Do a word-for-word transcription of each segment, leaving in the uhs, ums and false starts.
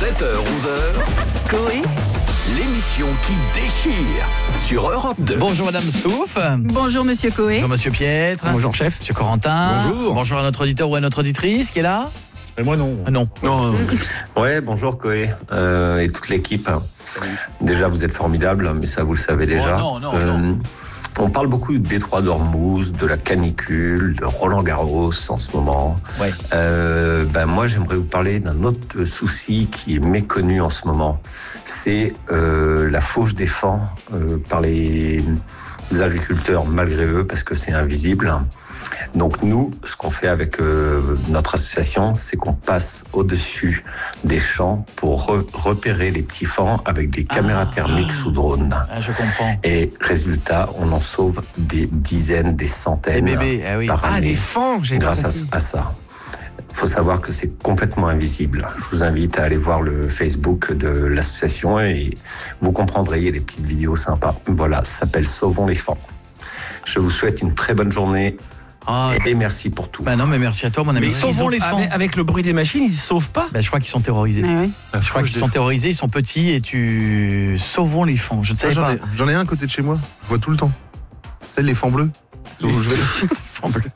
sept heures onze heures, Coé, l'émission qui déchire sur Europe deux. Bonjour Madame Stouff. Bonjour Monsieur Coé. Bonjour Monsieur Pietre. Bonjour chef. Monsieur Corentin. Bonjour. Bonjour à notre auditeur ou à notre auditrice qui est là. Et moi non. Ah non. Non. Ouais, bonjour Coé euh, et toute l'équipe. Déjà, vous êtes formidables, mais ça vous le savez déjà. Oh, non, non, euh, non. On parle beaucoup du détroit d'Ormuz, de la canicule, de Roland Garros en ce moment. Ouais. Euh, ben moi, j'aimerais vous parler d'un autre souci qui est méconnu en ce moment. C'est euh, la fauche des faons euh, par les agriculteurs malgré eux, parce que c'est invisible. Donc nous, ce qu'on fait avec euh, notre association, c'est qu'on passe au-dessus des champs pour re- repérer les petits faons avec des caméras Ah. thermiques sous drone. Ah, je comprends. Et résultat, on en sauve des dizaines, des Les centaines bébés, ah oui. par Ah, année les fans, j'ai grâce pas à, compris. à ça. Il faut savoir que c'est complètement invisible. Je vous invite à aller voir le Facebook de l'association et vous comprendrez, il y a des petites vidéos sympas. Voilà, ça s'appelle Sauvons les faons. Je vous souhaite une très bonne journée Ah, et merci pour tout. bah non, mais merci à toi mon ami. Mais Sauvons ils ont- les faons. avec, avec le bruit des machines, ils se sauvent pas. Bah, je crois qu'ils sont terrorisés. Ah oui. Je crois qu'ils sont terrorisés, ils sont petits et tu... Sauvons les faons. Je ne savais J'en pas. ai, j'en ai un à côté de chez moi, je vois tout le temps. C'est les fans bleus. Donc, je vais Faons bleus.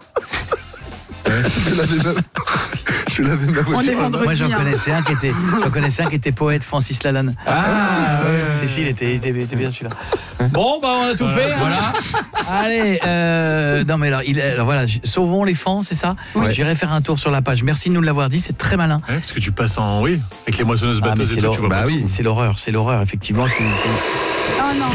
je vais laver ma, je vais laver ma On est voiture. vendredi. Moi j'en hein. connaissais un qui était, j'en connaissais un qui était poète, Francis Lalanne. Ah, C'est si, il était, il était, il était bien celui-là. Bon, bah on a tout fait. Voilà. Allez, euh, non mais alors, il, alors voilà, j- sauvons les faons, c'est ça. Oui. J'irai faire un tour sur la page. Merci de nous l'avoir dit, c'est très malin. Ouais, parce que tu passes en oui avec les moissonneuses Ah, mais batteuses c'est et tout, l'hor- tu vois bah pas. oui, c'est l'horreur, c'est l'horreur effectivement. Tu- tu- Oh non.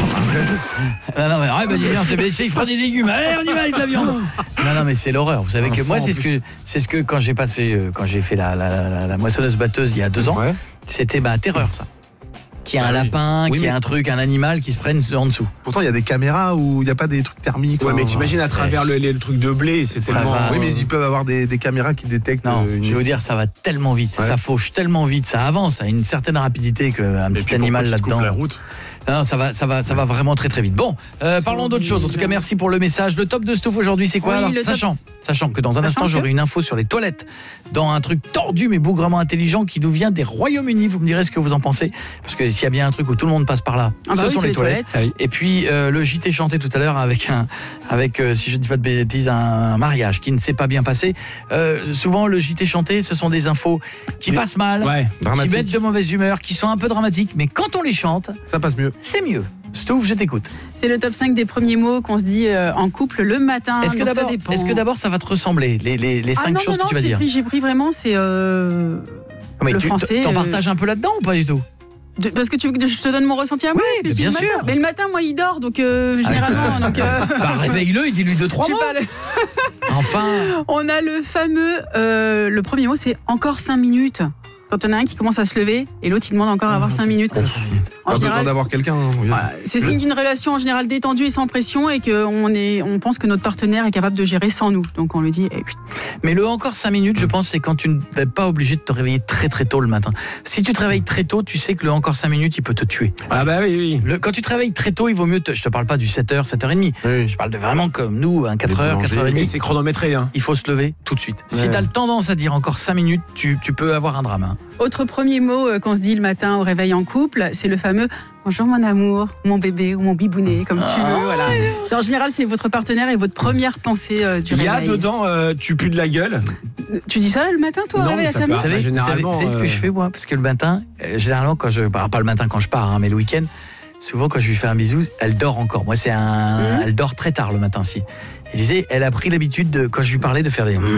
Non, non, mais arrête, bah, dis bien, c'est- c'est- il fera des légumes. Allez, on y va avec la viande. Non, non, mais c'est l'horreur. Vous savez Un que moi, fond, c'est en ce que, c'est ce que quand j'ai passé, euh, quand j'ai fait la, la, la, la moissonneuse batteuse il y a deux ans, Ouais. c'était ma terreur ça. Qu'il y a un Ah oui. lapin, Oui, qu'il y a mais- un truc, un animal qui se prenne en dessous. Pourtant, il y a des caméras où il n'y a pas des trucs thermiques. Ouais, enfin, mais t'imagines à travers le, le truc de blé, c'est Ça tellement. va. Oui, mais ils peuvent avoir des, des caméras qui détectent. Non, euh, une... je vais vous dire, ça va tellement vite, Ouais. ça fauche tellement vite, ça avance à une certaine rapidité qu'un Et petit puis, animal pourquoi tu te coupes là-dedans. la route. Non, ça va, ça va, ça va vraiment très très vite. Bon, euh, parlons d'autre chose. En tout cas, merci pour le message. Le top de Stouff aujourd'hui, c'est quoi Oui, alors le top- Sachant, sachant que dans un Sachant instant, que- j'aurai une info sur les toilettes, dans un truc tordu mais bougrement intelligent qui nous vient des Royaumes-Unis. Vous me direz ce que vous en pensez, parce que s'il y a bien un truc où tout le monde passe par là, Ah bah ce oui, sont c'est les les toilettes. toilettes. Et puis euh, le J T chanté tout à l'heure avec un, avec euh, si je ne dis pas de bêtises, un mariage qui ne s'est pas bien passé. Euh, souvent, le J T chanté, ce sont des infos qui Mais- passent mal, Ouais. qui Dramatique. mettent de mauvaise humeur, qui sont un peu dramatiques, mais quand on les chante, Ça passe mieux. c'est mieux. Stouff, je t'écoute. C'est le top cinq des premiers mots qu'on se dit euh, en couple le matin. Est-ce que donc ça d'abord, dépend. est-ce que d'abord ça va te ressembler les les les Ah cinq non, choses non, que tu non, vas c'est dire. pris- j'ai pris vraiment, c'est. euh, Mais le tu français, t'en euh, partages un peu là-dedans ou pas du tout? de- parce que tu veux que je te donne mon ressenti à moi. Oui, parce que mais je dis bien le matin. sûr. Mais le matin, moi, il dort, donc euh, généralement. donc, euh, Bah réveille-le et dis-lui deux trois j'ai mots. pas le- Enfin. On a le fameux. euh, le premier mot, c'est encore cinq minutes. Quand on a un qui commence à se lever et l'autre il demande encore à avoir cinq minutes. En Pas besoin général, d'avoir quelqu'un. hein, oui. voilà, c'est signe d'une relation en général détendue et sans pression et qu'on est, on pense que notre partenaire est capable de gérer sans nous. Donc on lui dit, eh, putain, Mais le encore cinq minutes, je pense, c'est quand tu n'es pas obligé de te réveiller très très tôt le matin. Si tu te réveilles très tôt, tu sais que le encore cinq minutes, il peut te tuer. Ah bah oui, oui. Le- quand tu te réveilles très tôt, il vaut mieux te, je te parle pas du sept heures, sept heures trente. Oui. Je parle de vraiment comme nous, un quatre heures, boulangers. quatre heures Et trente. c'est chronométré, hein. Il faut se lever tout de suite. Si Ouais. tu as le tendance à dire encore cinq minutes, tu, tu peux avoir un drame. hein. autre premier mot euh, qu'on se dit le matin au réveil en couple, c'est le fameux bonjour mon amour, mon bébé ou mon bibounet, comme tu veux. Voilà. C'est, en général, c'est votre partenaire et votre première pensée euh, du Il y a réveil. dedans, euh, tu pues de la gueule. Tu dis ça le matin, toi, au Non, réveil mais à ça ta peut main Vous savez, Bah, vous savez, généralement, vous savez ce que euh, je fais moi? Parce que le matin, euh, généralement quand je, bah, pas le matin quand je pars, hein, mais le week-end, souvent quand je lui fais un bisou, elle dort encore. Moi c'est un, Mmh. elle dort très tard le matin si. Et je disais, elle a pris l'habitude de quand je lui parlais de faire des.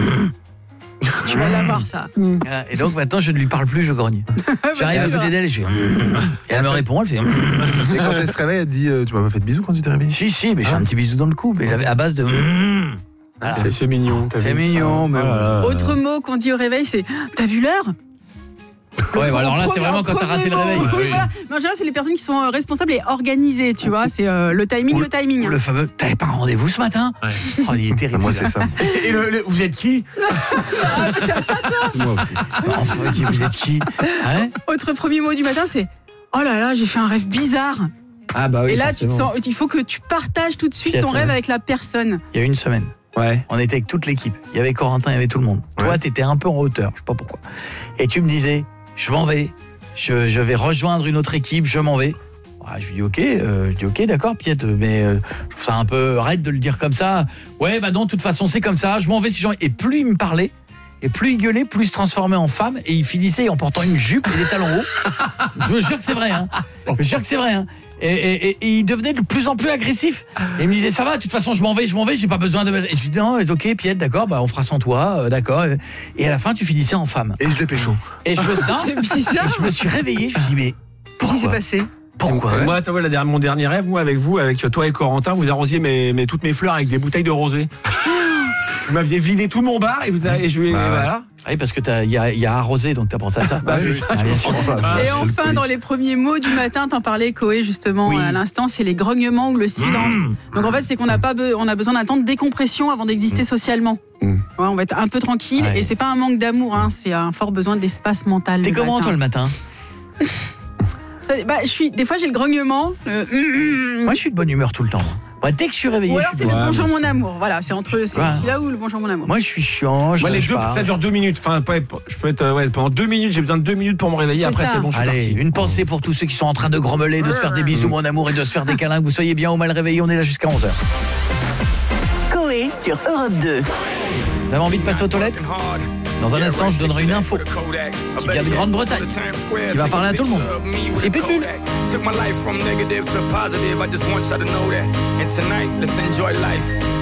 Tu vas l'avoir, ça. Voilà. Et donc maintenant je ne lui parle plus, je grogne. J'arrive à côté d'elle et je fais. Et elle me répond, elle fait. Et quand elle se réveille, elle te dit euh, tu m'as pas fait de bisous quand tu t'es réveillé? Si si, mais j'ai un petit bisou dans le cou, mais j'avais à base de. Voilà. C'est, c'est mignon. t'as C'est vu. mignon, mais. Oh là là. Autre mot qu'on dit au réveil, c'est t'as vu l'heure? Ouais, bah alors là, c'est Premier- vraiment quand t'as raté le premier réveil. mot. Oui, Oui. voilà. Mais en général, c'est les personnes qui sont euh, responsables et organisées, tu vois. C'est euh, le timing, Ou- le timing. Ou le fameux, t'avais pas un rendez-vous ce matin? Ouais. Oh, il est terrible. Moi, c'est ça. Et le, le- vous êtes qui? C'est moi aussi. Enfin, qui- vous êtes qui? Hein? Autre premier mot du matin, c'est oh là là, j'ai fait un rêve bizarre. Ah bah oui. et là, tu te forcément. sens, il faut que tu partages tout de suite Puis ton attends. rêve avec la personne. Il y a une semaine, Ouais. on était avec toute l'équipe. Il y avait Corentin, il y avait tout le monde. Toi, Ouais. t'étais un peu en hauteur, je sais pas pourquoi. Et tu me disais, je m'en vais, je, je vais rejoindre une autre équipe, je m'en vais. Ah, je lui dis ok, euh, je dis ok, d'accord, Piette, mais euh, je trouve ça un peu raide de le dire comme ça. Ouais, bah non, de toute façon, c'est comme ça. Je m'en vais si j'en. Et plus il me parlait, et plus il gueulait, plus il se transformait en femme, et il finissait en portant une jupe et des talons hauts. Je vous jure que c'est vrai, hein. Je vous jure que c'est vrai, hein. Et, et, et, et il devenait de plus en plus agressif. Et il me disait ça va, de toute façon je m'en vais, je m'en vais, j'ai pas besoin de. Et je lui dis non, ok, Piette, d'accord, bah on fera sans toi, euh, d'accord. Et à la fin, tu finissais en femme. Et je l'ai pécho. Et je me, non, C'est bizarre. et je me suis réveillé, je me suis dit mais Qu'est-ce qui s'est pourquoi passé? Pourquoi Et moi, tu vois, la dernière- mon dernier rêve, moi, avec vous, avec toi et Corentin, vous arrosiez mes, mes, toutes mes fleurs avec des bouteilles de rosée. Vous m'aviez vidé tout mon bar et vous avez, et je lui ai- Bah ouais. voilà. Oui, parce que il y a, y a arrosé, donc t'as pensé à ça. Bah, c'est ça, Ah, bien je sûr. pense ça. Ah, Et c'est enfin, alcoolique. dans les premiers mots du matin, t'en parlais, Koé, justement, Oui. à l'instant, c'est les grognements ou le silence. Donc en fait, c'est qu'on n'a pas, be- on a besoin d'un temps de décompression avant d'exister socialement. Mm. Ouais, on va être un peu tranquille, Ouais. et c'est pas un manque d'amour, hein, c'est un fort besoin d'espace mental. T'es le comment matin. toi le matin? Ça- bah, je suis, des fois, j'ai le grognement. le mm, mm, Moi je suis de bonne humeur tout le temps. Moi, dès que je suis réveillé, Ou alors je c'est suis le de- Ouais, bonjour mais mon amour. Voilà, c'est entre c'est Ouais. celui-là ou le bonjour mon amour. Moi je suis chiant, je Moi, les je deux, pars. ça dure deux minutes. Enfin, ouais, je peux être, euh, ouais, pendant deux minutes, j'ai besoin de deux minutes pour me réveiller. C'est Après, ça. c'est bon, je suis Allez, parti. une pensée pour tous ceux qui sont en train de grommeler, de se faire des bisous, mon amour, et de se faire des câlins. Que vous soyez bien ou mal réveillés, on est là jusqu'à onze heures. Coé sur Europe deux. Vous avez envie de passer aux toilettes? Dans un instant, je donnerai une info qui vient de Grande-Bretagne, qui va parler à tout le monde. C'est Pitbull. Took my life from negative to positive. I just want y'all to know that. And tonight, let's enjoy life.